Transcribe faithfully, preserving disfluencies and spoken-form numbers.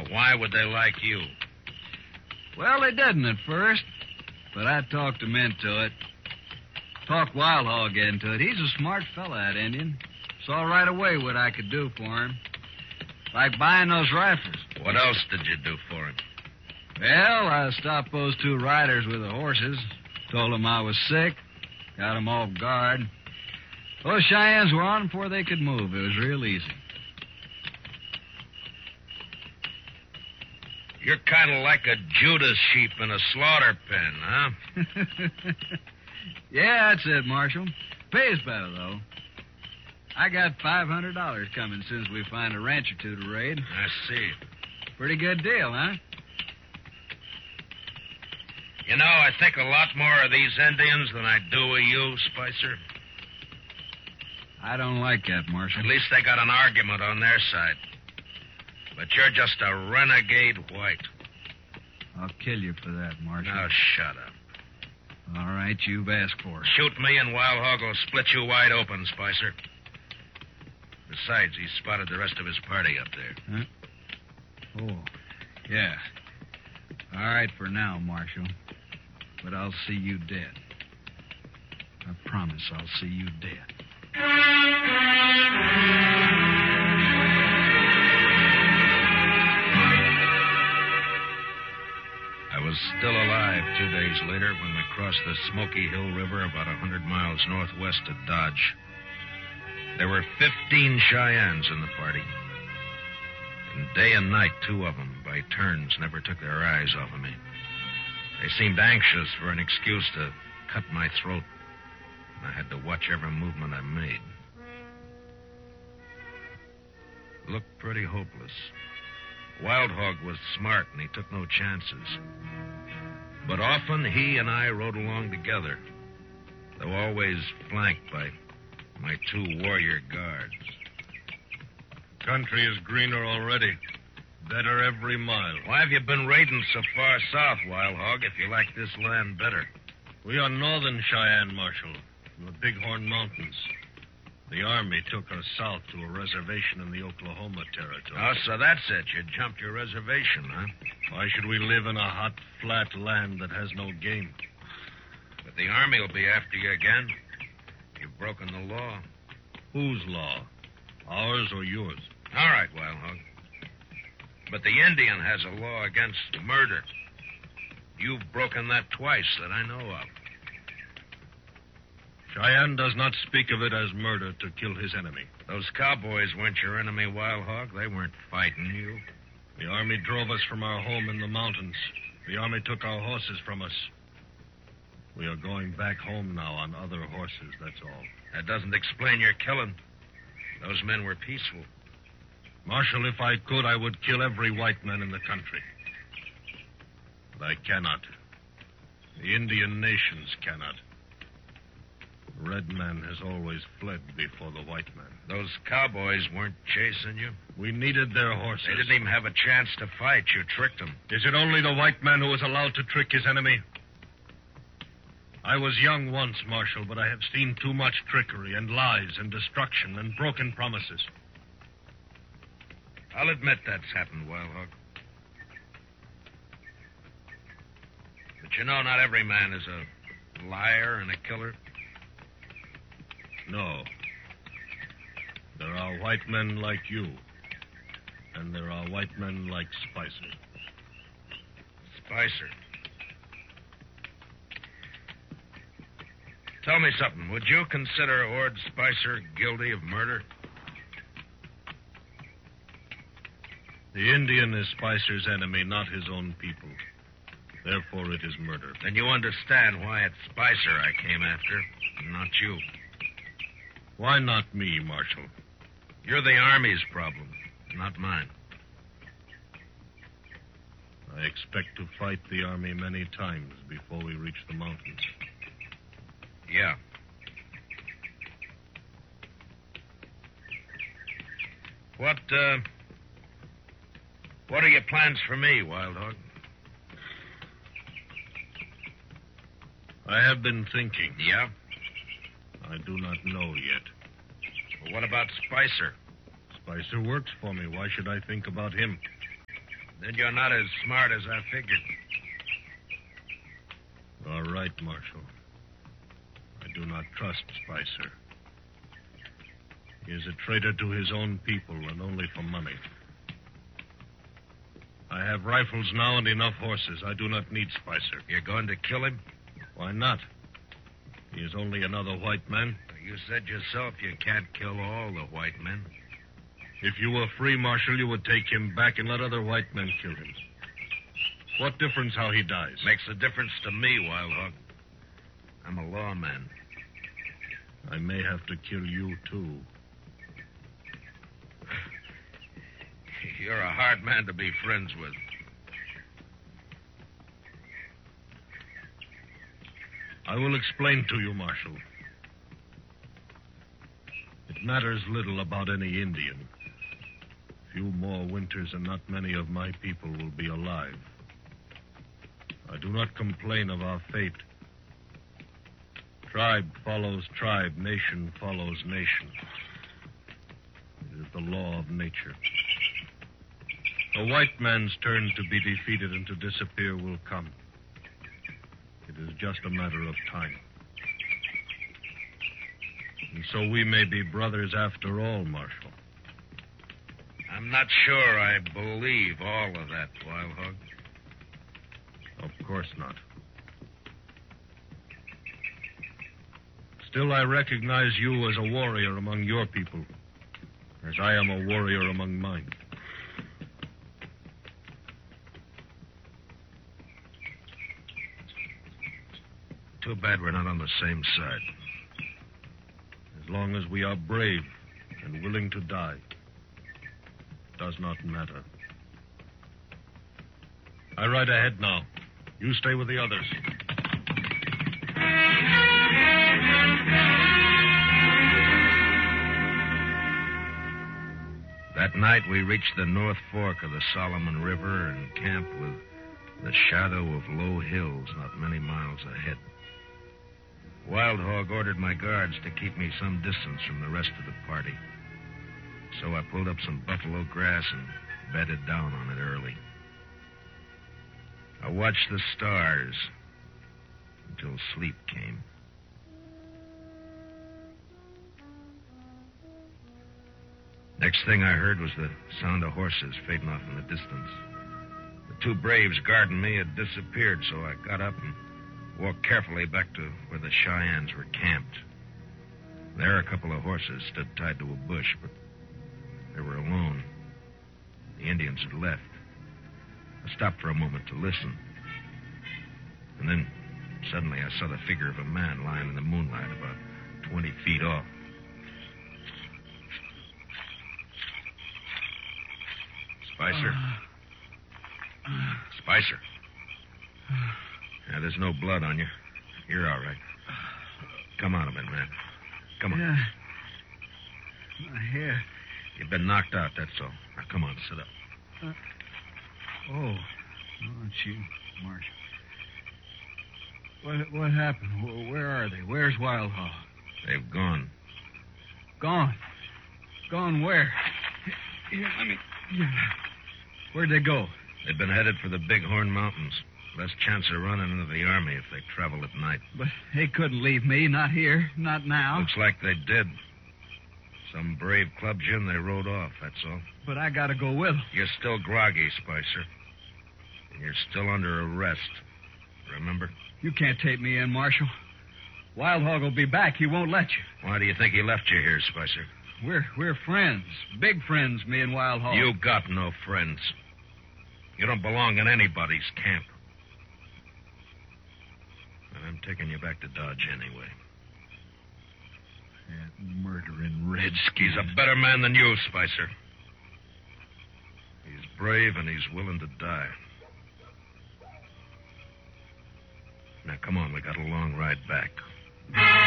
why would they like you? Well, they didn't at first, but I talked them into it. Talked Wild Hog into it. He's a smart fella, that Indian. Saw right away what I could do for him. Like buying those rifles. What else did you do for him? Well, I stopped those two riders with the horses. Told them I was sick. Got them off guard. Those Cheyennes were on before they could move. It was real easy. You're kind of like a Judas sheep in a slaughter pen, huh? Yeah, that's it, Marshal. Pays better, though. I got five hundred dollars coming since we find a ranch or two to raid. I see. Pretty good deal, huh? You know, I think a lot more of these Indians than I do of you, Spicer. I don't like that, Marshal. At least they got an argument on their side. But you're just a renegade white. I'll kill you for that, Marshal. Now, shut up. All right, you've asked for it. Shoot me and Wild Hog will split you wide open, Spicer. Besides, he spotted the rest of his party up there. Huh? Oh, yeah. All right for now, Marshal. But I'll see you dead. I promise I'll see you dead. I was still alive two days later when we crossed the Smoky Hill River about a hundred miles northwest of Dodge. There were fifteen Cheyennes in the party. And day and night, two of them, by turns, never took their eyes off of me. They seemed anxious for an excuse to cut my throat. And I had to watch every movement I made. Looked pretty hopeless. Wild Hog was smart, and he took no chances. But often he and I rode along together, though always flanked by my two warrior guards. Country is greener already. Better every mile. Why have you been raiding so far south, Wild Hog, if you like this land better? We are northern Cheyenne, Marshal, from the Bighorn Mountains. The Army took us south to a reservation in the Oklahoma Territory. Oh, so that's it. You jumped your reservation, huh? Why should we live in a hot, flat land that has no game? But the Army will be after you again. You've broken the law. Whose law? Ours or yours? All right, Wild Hog. But the Indian has a law against murder. You've broken that twice that I know of. Cheyenne does not speak of it as murder to kill his enemy. Those cowboys weren't your enemy, Wild Hog. They weren't fighting you. The Army drove us from our home in the mountains. The Army took our horses from us. We are going back home now on other horses, that's all. That doesn't explain your killing. Those men were peaceful. Marshal, if I could, I would kill every white man in the country. But I cannot. The Indian nations cannot. The red man has always fled before the white man. Those cowboys weren't chasing you? We needed their horses. They didn't even have a chance to fight. You tricked them. Is it only the white man who is allowed to trick his enemy? I was young once, Marshal, but I have seen too much trickery and lies and destruction and broken promises. I'll admit that's happened, Wild Hog. But you know, not every man is a liar and a killer. No. There are white men like you. And there are white men like Spicer. Spicer. Tell me something. Would you consider Ord Spicer guilty of murder? The Indian is Spicer's enemy, not his own people. Therefore, it is murder. Then you understand why it's Spicer I came after, and not you. Why not me, Marshal? You're the Army's problem, not mine. I expect to fight the Army many times before we reach the mountains. Yeah. What, uh... What are your plans for me, Wild Hog? I have been thinking. Yeah? I do not know yet. Well, what about Spicer? Spicer works for me. Why should I think about him? Then you're not as smart as I figured. All right, Marshal. I do not trust Spicer. He is a traitor to his own people and only for money. I have rifles now and enough horses. I do not need Spicer. You're going to kill him? Why not? He is only another white man. You said yourself you can't kill all the white men. If you were free, Marshal, you would take him back and let other white men kill him. What difference how he dies? Makes a difference to me, Wild Hog. I'm a lawman. I may have to kill you, too. You're a hard man to be friends with. I will explain to you, Marshal. It matters little about any Indian. Few more winters and not many of my people will be alive. I do not complain of our fate. Tribe follows tribe, nation follows nation. It is the law of nature. A white man's turn to be defeated and to disappear will come. It is just a matter of time. And so we may be brothers after all, Marshal. I'm not sure I believe all of that, Wild Hog. Of course not. Still, I recognize you as a warrior among your people, as I am a warrior among mine. Too bad we're not on the same side. As long as we are brave and willing to die, it does not matter. I ride ahead now. You stay with the others. That night, we reached the North Fork of the Solomon River and camped with the shadow of low hills not many miles ahead. Wild Hog ordered my guards to keep me some distance from the rest of the party. So I pulled up some buffalo grass and bedded down on it early. I watched the stars until sleep came. Next thing I heard was the sound of horses fading off in the distance. The two braves guarding me had disappeared, so I got up and walked carefully back to where the Cheyennes were camped. There, a couple of horses stood tied to a bush, but they were alone. The Indians had left. I stopped for a moment to listen. And then, suddenly, I saw the figure of a man lying in the moonlight about twenty feet off. Spicer? Spicer? Yeah, there's no blood on you. You're all right. Come on a minute, man. Come on. Yeah. My hair. You've been knocked out, that's all. Now, come on, sit up. Uh, oh. Oh, it's you, Marshal. What, what happened? Where are they? Where's Wild Hog? They've gone. Gone? Gone where? Here, let me... Yeah. Where'd they go? They've been headed for the Bighorn Mountains. Less chance of running into the Army if they travel at night. But they couldn't leave me. Not here. Not now. Looks like they did. Some brave clubbed you and they rode off, that's all. But I gotta go with them. You're still groggy, Spicer. And you're still under arrest. Remember? You can't take me in, Marshal. Wild Hog will be back. He won't let you. Why do you think he left you here, Spicer? We're we're friends. Big friends, me and Wild Hog. You got no friends. You don't belong in anybody's camp. And I'm taking you back to Dodge anyway. That murdering redskin. He's a better man than you, Spicer. He's brave and he's willing to die. Now, come on. We got a long ride back.